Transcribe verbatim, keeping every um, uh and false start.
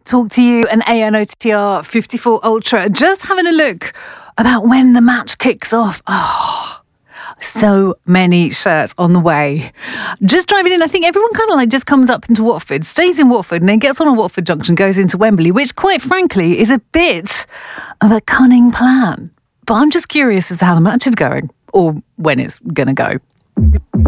talk to you, an A N O T R fifty-four Ultra. Just having a look about when the match kicks off. Oh, so many shirts on the way. Just driving in, I think everyone kind of like just comes up into Watford, stays in Watford, and then gets on a Watford junction, goes into Wembley, which quite frankly is a bit of a cunning plan. But I'm just curious as to how the match is going, or when it's going to go.